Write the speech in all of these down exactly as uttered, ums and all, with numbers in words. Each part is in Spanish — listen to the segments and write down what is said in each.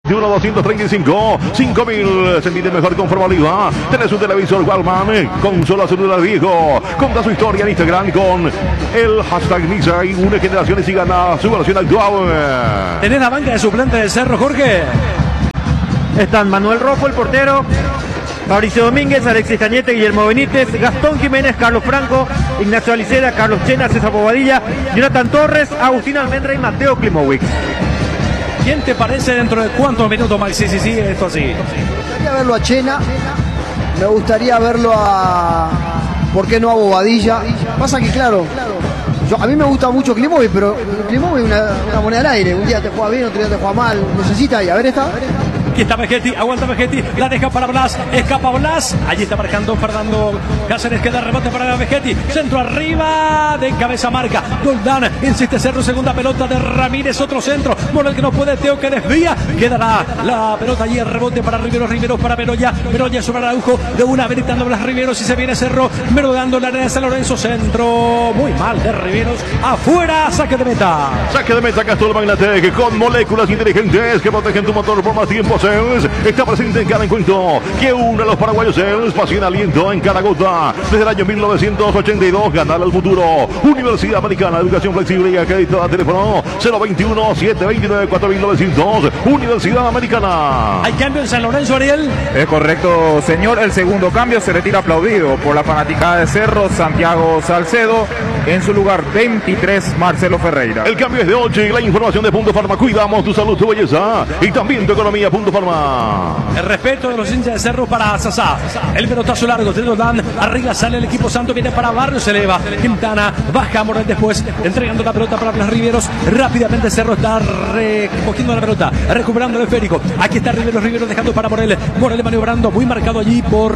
uno doscientos treinta y cinco, cinco mil. Sentite mejor con Formaliva. Tenés un televisor Wallman con solo celular viejo. Conta su historia en Instagram con el hashtag Nisa y une generaciones y gana su versión actual. ¿Tenés la banca de suplente del Cerro, Jorge? Están Manuel Rojo, el portero, Mauricio Domínguez, Alexis Cañete, Guillermo Benítez, Gastón Jiménez, Carlos Franco, Ignacio Alicera, Carlos Chena, César Bobadilla, Jonathan Torres, Agustín Almendra y Mateo Klimowicz. ¿Quién te parece dentro de cuántos minutos, Maxi, si sigue esto así? Me gustaría verlo a Chena, me gustaría verlo a... ¿por qué no a Bobadilla? Pasa que, claro, yo, a mí me gusta mucho Klimowicz, pero Klimowicz es una, una moneda al aire. Un día te juega bien, otro día te juega mal. Necesita, y a ver esta... Aquí está Vegetti, aguanta Vegetti, la deja para Blas, escapa Blas, allí está marcando Fernando Cáceres, queda rebote para Vegetti, centro arriba, de cabeza marca, Doldán, insiste Cerro, segunda pelota de Ramírez, otro centro, Morel que no puede, Teo que desvía, quedará la pelota allí, el rebote para Rivero, Rivero para Beroya, Beroya sobre Araujo, de una habilitando Blas Riveros, si se viene Cerro, merodando la área de San Lorenzo, centro, muy mal de Riveros, afuera, saque de meta. Saque de meta, Castor Magnatec, con moléculas inteligentes que protegen tu motor por más tiempo. Cells está presente en cada encuentro que une a los paraguayos. Cells, pasión, aliento en cada gota. Desde el año mil novecientos ochenta y dos, ganar al futuro. Universidad Americana, educación flexible y acreditada. Teléfono cero veintiuno, setecientos veintinueve, cuatro mil novecientos. Universidad Americana. ¿Hay cambio en San Lorenzo, Ariel? Es correcto, señor. El segundo cambio se retira aplaudido por la fanaticada de Cerro, Santiago Salcedo. En su lugar, veintitrés, Marcelo Ferreira. El cambio es de ocho y la información de Punto Farma. Cuidamos tu salud, tu belleza y también tu economía. Punto Farma. El respeto de los hinchas de Cerro para Sasá. El pelotazo largo de Doldán. Arriba sale el equipo santo. Viene para Barrio. Se eleva. Quintana. Baja Morel después. Entregando la pelota para Blas Riveros. Rápidamente Cerro está recogiendo la pelota. Recuperando el esférico. Aquí está Riveros. Riveros dejando para Morel. Morel maniobrando. Muy marcado allí por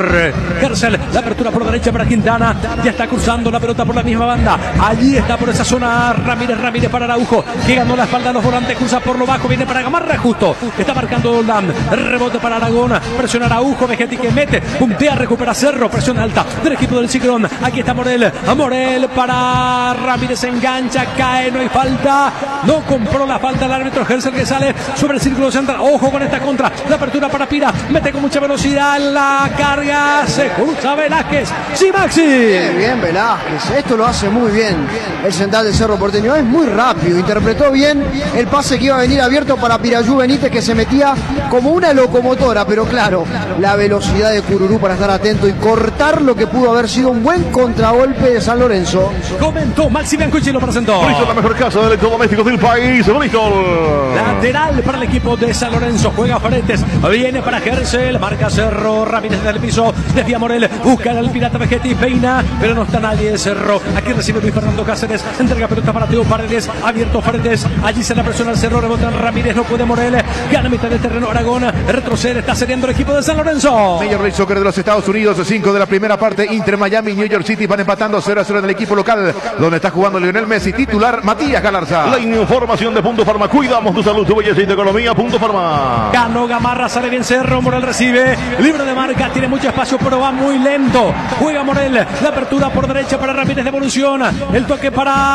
Gersel. La apertura por derecha para Quintana. Ya está cruzando la pelota por la misma banda. Allí está por esa zona Ramírez. Ramírez para Araujo. Que ganó la espalda a los volantes. Cruza por lo bajo. Viene para Gamarra justo. Está marcando Doldán. Rebote para Aragón. Presiona Araujo. Vegetti que mete. Puntea. Recupera Cerro. Presión alta del equipo del Ciclón. Aquí está Morel. A Morel para Ramírez. Engancha. Cae. No hay falta. No compró la falta el árbitro. Gersel que sale sobre el círculo central. Ojo con esta contra. La apertura para Pira. Mete con mucha velocidad. La carga. Se cruza Velázquez. Sí, Maxi. Bien, bien, Velázquez. Esto lo hace muy bien el central del Cerro Porteño. Es muy rápido. Interpretó bien el pase que iba a venir abierto para Pirayú Benítez, que se metía como una locomotora, pero claro, la velocidad de Cururú para estar atento y cortar lo que pudo haber sido un buen contragolpe de San Lorenzo. Comentó Maxi Biancucci, lo presentó. Bristol, la mejor casa de electrodomésticos del país. Bristol. Lateral para el equipo de San Lorenzo. Juega Fretes. Viene para Gersel. Marca Cerro. Ramírez desde el piso. Desvía Morel. Busca al pirata Vegetti. Peina. Pero no está nadie de Cerro. Aquí recibe Luis Fernando Cáceres. Entrega pelota para Teo Paredes. Abierto Fretes. Allí se la presiona el Cerro. Rebota Ramírez. No puede Morel. Gana mitad del terreno Aragón. Retrocede. Está cediendo el equipo de San Lorenzo. Major League Soccer de los Estados Unidos. cinco de la primera parte. Inter Miami y New York City van empatando cero a cero en el equipo local, donde está jugando Lionel Messi. Titular Matías Galarza. La información de Punto Farma. Cuidamos tu salud, tu belleza y tu economía. Punto Farma. Ganó Gamarra. Sale bien Cerro. Morel recibe. Libre de marca. Tiene mucho espacio, pero va muy lento. Juega Morel. La apertura por derecha para Ramírez. Devoluciona. El toque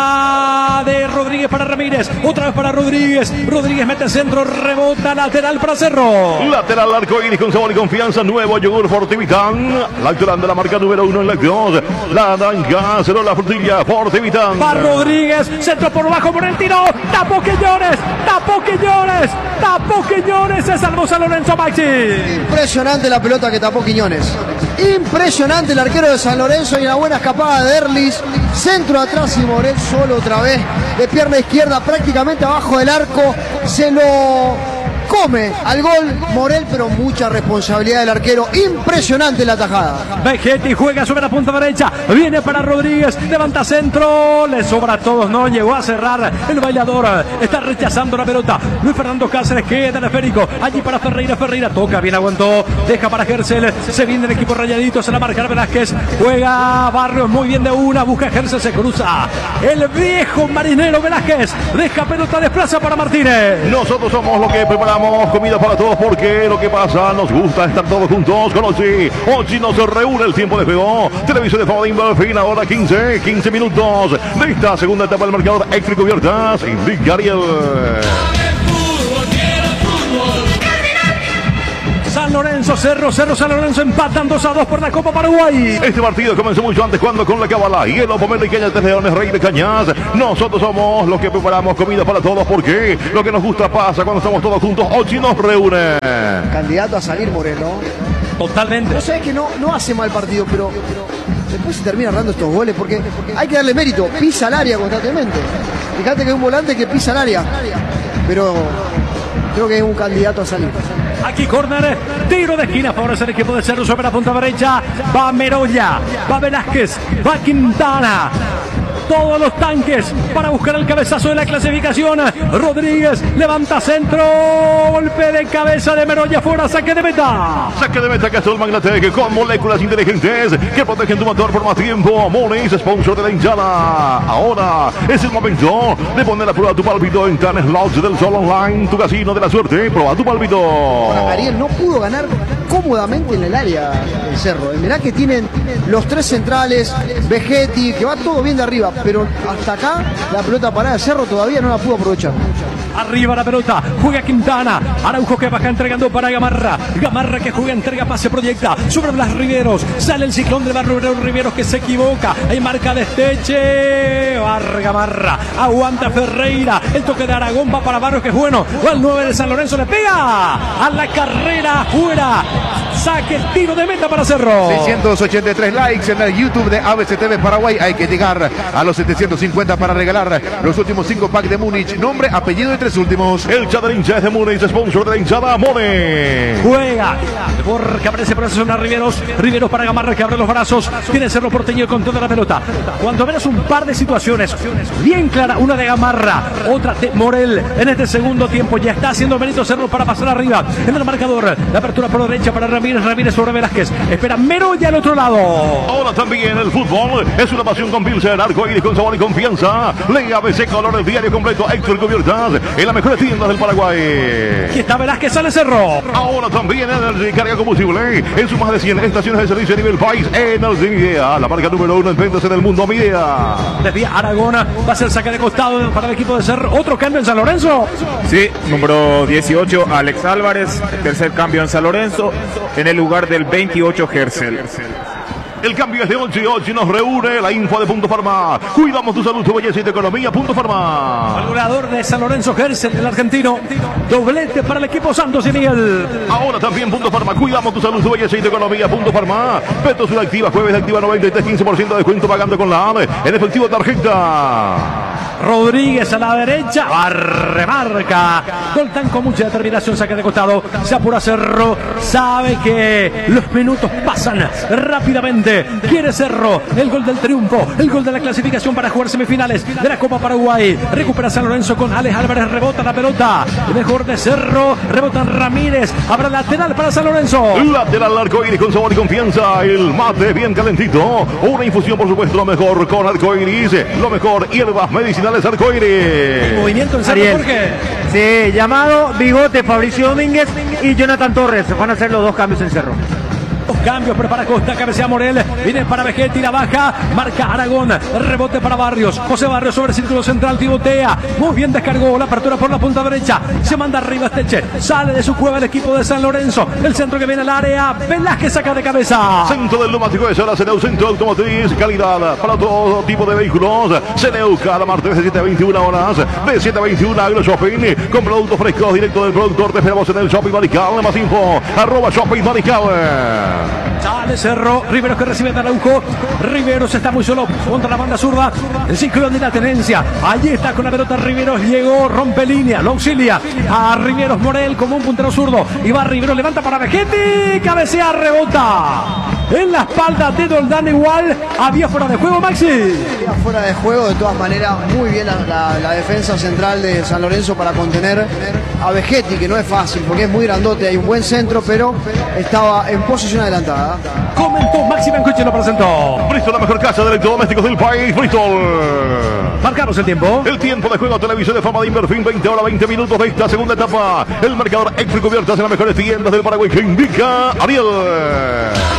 para de Rodríguez para Ramírez. Otra vez para Rodríguez. Rodríguez mete el centro. Rebota lateral para Cerro. Lateral arcoíris con sabor y confianza. Nuevo yogur Fortivitán. Lactorán de la marca número uno en lácteos. La naranja, cero la frutilla Fortivitán. Para Rodríguez. Centro por bajo por el tiro. Tapó Quiñones. Tapó Quiñones. Tapó Quiñones. Se salvó San Lorenzo, Maxi. Impresionante la pelota que tapó Quiñones. Impresionante el arquero de San Lorenzo y una buena escapada de Erlis. Centro atrás y Morel solo otra vez. De pierna izquierda prácticamente abajo del arco. Se lo come al gol Morel, pero mucha responsabilidad del arquero. Impresionante la tajada. Vegetti juega sobre la punta derecha. Viene para Rodríguez. Levanta centro. Le sobra a todos. No llegó a cerrar el bailador. Está rechazando la pelota. Luis Fernando Cáceres queda en esférico. Allí para Ferreira. Ferreira toca. Bien aguantó. Deja para Gersel. Se viene el equipo rayadito. Se la marca Velázquez. Juega Barrios muy bien de una. Busca Gersel. Se cruza. El viejo marinero Velázquez. Deja pelota. Desplaza para Martínez. Nosotros somos lo que preparamos. Comida para todos, porque lo que pasa, nos gusta estar todos juntos con Ochi. Ochi nos reúne el tiempo de juego. Televisión de Fodimber, fin ahora quince, quince minutos de esta segunda etapa del marcador. Extra cubiertas, Indic Gariel. Fútbol, quiero fútbol. Cerro, Cerro San Lorenzo empatan dos a dos por la Copa Paraguay. Este partido comenzó mucho antes cuando con la cábala y el Opomel de Cañas de Leones Rey de Cañas. Nosotros somos los que preparamos comida para todos porque lo que nos gusta pasa cuando estamos todos juntos. Ochi nos reúne. Candidato a salir Moreno. Totalmente. No sabes que no, no hace mal partido, pero después se termina dando estos goles porque hay que darle mérito. Pisa el área constantemente. Fíjate que es un volante que pisa el área. Pero creo que es un candidato a salir. Aquí córner, tiro de esquina, favorece el equipo de Cerro sobre la punta derecha. Va Meroya, va Velázquez, va Quintana. Todos los tanques para buscar el cabezazo de la clasificación. Rodríguez levanta centro. Golpe de cabeza de Meroya fuera, saque de meta. Saque de meta Castel Magnatec con moléculas inteligentes que protegen tu motor por más tiempo. Monis, sponsor de la hinchada. Ahora es el momento de poner a prueba tu pálpito en Tan Slots del Sol Online, tu casino de la suerte. Prueba tu pálpito. Ahora, Ariel no pudo ganar cómodamente en el área del Cerro. Mirá que tienen los tres centrales, Vegetti, que va todo bien de arriba, pero hasta acá la pelota parada de Cerro todavía no la pudo aprovechar. Arriba la pelota, juega Quintana. Araujo que baja entregando para Gamarra. Gamarra que juega, entrega, pase, proyecta sobre Blas Riveros. Sale el ciclón de Barrio Riveros que se equivoca. Hay marca de Esteche. Barra Gamarra. Aguanta Ferreira. El toque de Aragón va para Barrios que es bueno. Va el nueve de San Lorenzo, le pega a la carrera fuera. Saque, tiro de meta para Cerro. seiscientos ochenta y tres likes en el YouTube de A B C T V Paraguay. Hay que llegar a los setecientos cincuenta para regalar los últimos cinco packs de Múnich. Nombre, apellido y tres últimos. El chat de hinchas de Múnich, sponsor de la hinchada Mone. Juega porque aparece por esa zona Riveros. Riveros para Gamarra que abre los brazos. Tiene Cerro Porteño con toda la pelota. Cuando menos un par de situaciones bien clara. Una de Gamarra, otra de Morel. En este segundo tiempo ya está haciendo mérito Cerro para pasar arriba. En el marcador, la apertura por derecha para Ramírez. Ramírez sobre Velázquez. Espera Meroya al otro lado. Ahora también el fútbol es una pasión con Pilsen, arcoíris con sabor y confianza. Lea A B C Color, el diario completo, Héctor Cubiertas, en las mejores tiendas del Paraguay. Aquí está Velázquez, sale Cerro. Ahora también Energy carga combustible en sus más de cien estaciones de servicio a nivel país. Energy, la marca número uno en ventas en el mundo. Midea. Desvía Aragón, va a ser saque de costado para el equipo de Cerro. Otro cambio en San Lorenzo. Sí, número dieciocho, Alex Álvarez. Tercer cambio en San Lorenzo. En el lugar del veintiocho, Gersel. El cambio es de Ochi. Ochi nos reúne. La info de Punto Farma. Cuidamos tu salud, tu belleza y tu economía. Punto Farma. El goleador de San Lorenzo, Gersel, el argentino. Doblete para el equipo Santos y Miguel. Ahora también Punto Farma. Cuidamos tu salud, tu belleza y tu economía. Punto Farma. Petosur Activa. Jueves de Activa noventa y tres, quince por ciento de descuento pagando con la A D. En efectivo tarjeta. Rodríguez a la derecha. Remarca. Goltan con mucha determinación. Saque de costado. Se apura Cerro. Sabe que los minutos pasan rápidamente. Quiere Cerro el gol del triunfo, el gol de la clasificación para jugar semifinales de la Copa Paraguay. Recupera San Lorenzo con Alex Álvarez, rebota la pelota. El mejor de Cerro, rebota Ramírez. Habrá lateral para San Lorenzo. Lateral arcoíris con sabor y confianza. El mate bien calentito. Una infusión, por supuesto, lo mejor con arcoíris. Lo mejor, hierbas medicinales arcoíris. Movimiento en Cerro, Jorge. Sí, llamado Bigote, Fabricio Domínguez y Jonathan Torres. Van a hacer los dos cambios en Cerro. Cambios, prepara Costa, cabecea Morel, viene para Vegetti, la baja, marca Aragón, rebote para Barrios, José Barrios sobre el círculo central, pivotea, muy bien descargó, la apertura por la punta derecha, se manda arriba Esteche, sale de su cueva el equipo de San Lorenzo, el centro que viene al área, Velázquez saca de cabeza. Centro del neumático de Sala, Seneu, centro automotriz, calidad para todo tipo de vehículos, Seneu, cada martes de siete a veintiuna horas, de siete a veintiuna, Agro Shopping, con productos frescos, directo del productor, te esperamos en el Shopping Marical, más info, arroba Shopping Marical. Sale Cerro, Riveros que recibe de Araujo. Riveros está muy solo contra la banda zurda. El ciclón de la tenencia. Allí está con la pelota Riveros. Llegó, rompe línea, lo auxilia a Riveros Morel como un puntero zurdo. Y va Riveros, levanta para Vegetti. Cabecea, rebota. En la espalda de Doldán igual. Había fuera de juego, Maxi. Había fuera de juego, de todas maneras. Muy bien la, la, la defensa central de San Lorenzo para contener a Vegetti, que no es fácil porque es muy grandote. Hay un buen centro, pero estaba en posición adelantada. Comentó Maxi Bencucci, lo presentó. Bristol, la mejor casa de electrodomésticos del país. Bristol. Marcamos el tiempo. El tiempo de juego, televisión de fama de Inverfin, veinte horas, veinte minutos de esta segunda etapa. El marcador extra cubiertas en las mejores tiendas del Paraguay que indica Ariel.